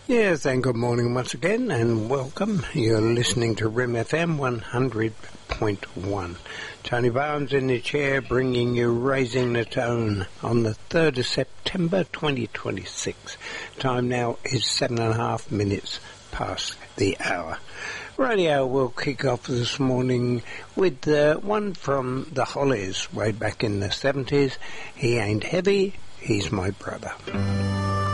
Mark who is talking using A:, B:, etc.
A: Yes, and good morning once again, and welcome. You're listening to RIM FM 100.1. Tony Barnes in the chair, bringing you Raising the Tone on the 3rd of September 2026. Time now is 7.5 minutes past the hour. Radio will kick off this morning with one from the Hollies way back in the 70s. He ain't heavy, he's my brother.